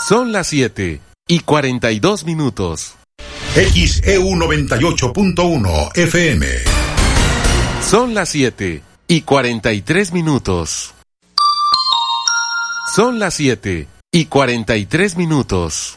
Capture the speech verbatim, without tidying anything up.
Son las siete y cuarenta y dos minutos. X E U noventa y ocho punto uno F M. Son las siete y cuarenta y tres minutos. Son las siete y cuarenta y tres minutos.